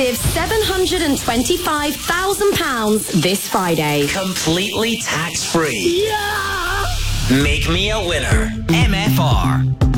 massive £725,000 this Friday. Completely tax-free. Yeah! Make me a winner. MFR.